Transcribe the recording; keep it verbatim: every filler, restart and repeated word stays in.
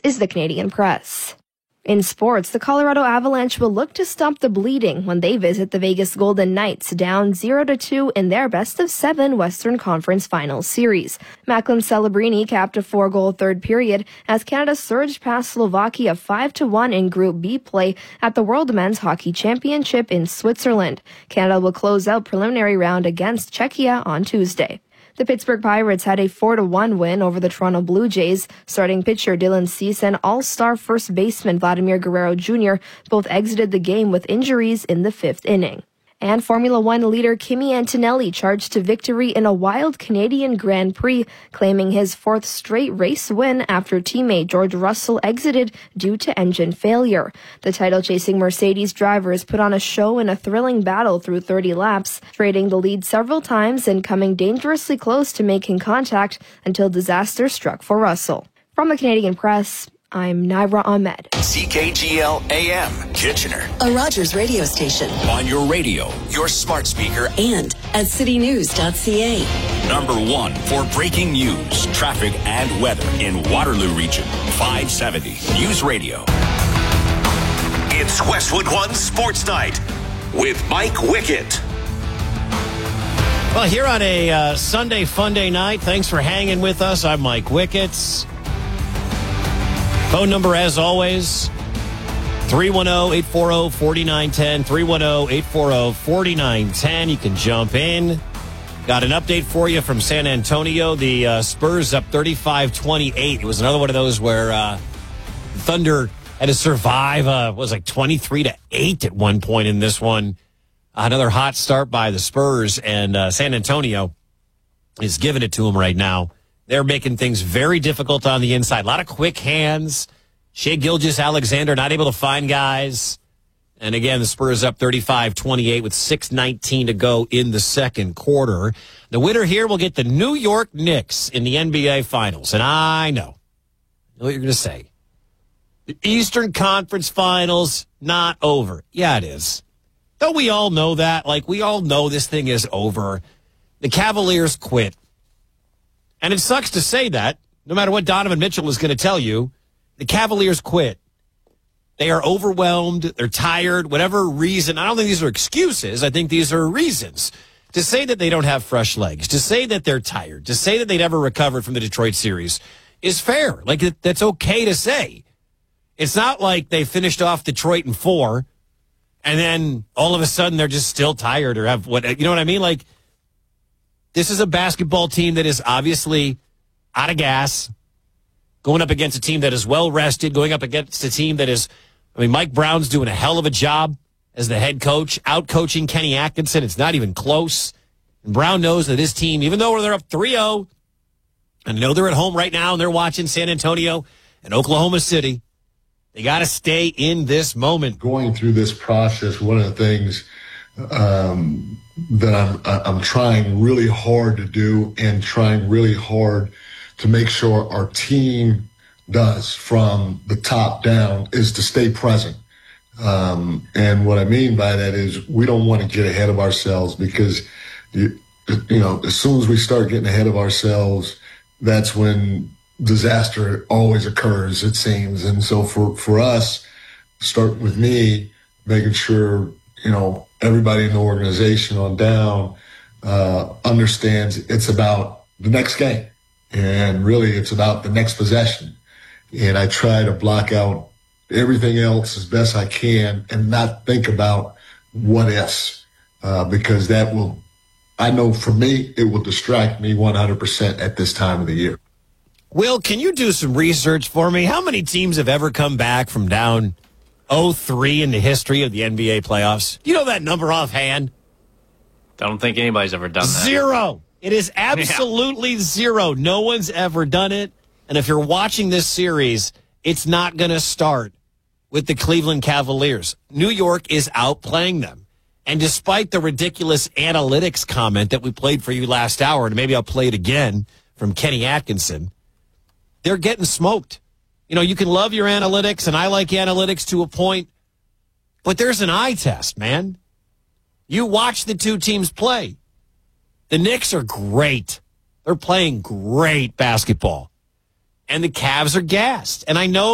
is the Canadian Press. In sports, the Colorado Avalanche will look to stop the bleeding when they visit the Vegas Golden Knights, down zero to two in their best-of-seven Western Conference Finals series. Macklin Celebrini capped a four-goal third period as Canada surged past Slovakia five to one in Group B play at the World Men's Hockey Championship in Switzerland. Canada will close out preliminary round against Czechia on Tuesday. The Pittsburgh Pirates had a four to one win over the Toronto Blue Jays. Starting pitcher Dylan Cease and all-star first baseman Vladimir Guerrero Junior both exited the game with injuries in the fifth inning. And Formula One leader Kimi Antonelli charged to victory in a wild Canadian Grand Prix, claiming his fourth straight race win after teammate George Russell exited due to engine failure. The title-chasing Mercedes drivers put on a show in a thrilling battle through thirty laps, trading the lead several times and coming dangerously close to making contact until disaster struck for Russell. From the Canadian Press, I'm Naira Ahmed. C K G L A M, Kitchener. A Rogers radio station. On your radio, your smart speaker, and at city news dot c a. Number one for breaking news, traffic, and weather in Waterloo Region. five seventy News Radio. It's Westwood One Sports Night with Mike Wickett. Well, here on a uh, Sunday Fun Day night, thanks for hanging with us. I'm Mike Wickett. Phone number, as always, three one zero, eight four zero, four nine one zero, three one zero, eight four zero, four nine one zero. You can jump in. Got an update for you from San Antonio. The uh, Spurs up thirty-five twenty-eight. It was another one of those where uh, Thunder had to survive. Uh, it was like twenty-three to eight at one point in this one. Another hot start by the Spurs, and uh, San Antonio is giving it to them right now. They're making things very difficult on the inside. A lot of quick hands. Shea Gilgeous-Alexander not able to find guys. And again, the Spurs up thirty-five twenty-eight with six nineteen to go in the second quarter. The winner here will get the New York Knicks in the N B A Finals. And I know, I know what you're going to say. The Eastern Conference Finals, not over. Yeah, it is. Don't we all know that? Like, we all know this thing is over. The Cavaliers quit. And it sucks to say that, no matter what Donovan Mitchell is going to tell you, the Cavaliers quit. They are overwhelmed. They're tired. Whatever reason. I don't think these are excuses. I think these are reasons. To say that they don't have fresh legs, to say that they're tired, to say that they never recovered from the Detroit series is fair. Like, that's okay to say. It's not like they finished off Detroit in four, and then all of a sudden they're just still tired or have what, you know what I mean? Like, this is a basketball team that is obviously out of gas, going up against a team that is well-rested, going up against a team that is, I mean, Mike Brown's doing a hell of a job as the head coach, out-coaching Kenny Atkinson. It's not even close. And Brown knows that his team, even though they're up three oh, and I know they're at home right now and they're watching San Antonio and Oklahoma City, they got to stay in this moment. Going through this process, one of the things um, that I'm, I'm trying really hard to do and trying really hard to make sure our team does from the top down is to stay present. Um, and what I mean by that is we don't want to get ahead of ourselves because, you, you know, as soon as we start getting ahead of ourselves, that's when disaster always occurs, it seems. And so for, for us, start with me, making sure, you know, everybody in the organization on down uh, understands it's about the next game. And really it's about the next possession. And I try to block out everything else as best I can and not think about what ifs, uh, because that will, I know for me, it will distract me one hundred percent at this time of the year. Will, can you do some research for me? How many teams have ever come back from down oh three in the history of the N B A playoffs? Do you know that number offhand? I don't think anybody's ever done that. Zero. It is absolutely yeah. zero. No one's ever done it. And if you're watching this series, it's not going to start with the Cleveland Cavaliers. New York is outplaying them. And despite the ridiculous analytics comment that we played for you last hour, and maybe I'll play it again from Kenny Atkinson, they're getting smoked. You know, you can love your analytics, and I like analytics to a point, but there's an eye test, man. You watch the two teams play. The Knicks are great. They're playing great basketball. And the Cavs are gassed. And I know